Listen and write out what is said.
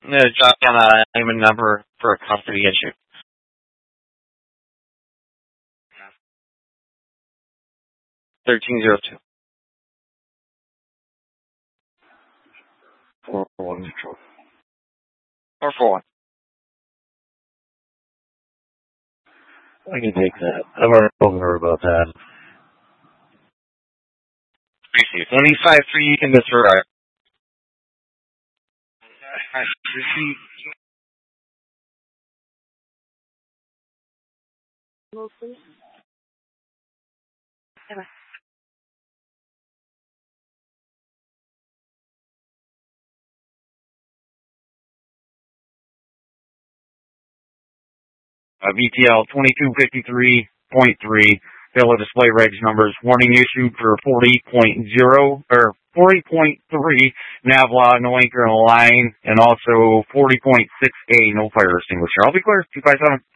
I'm going to jot down a name and number for a custody issue. 1302. 441. 441. I can take that. I've already spoken to her about that. Receive. 153, you can disregard. Receive. VTL 2253.3. Bill of display regs numbers. Warning issued for 40.0 or 40.3 Navla, no anchor in line, and also 40.6A, no fire extinguisher. I'll be clear. 257.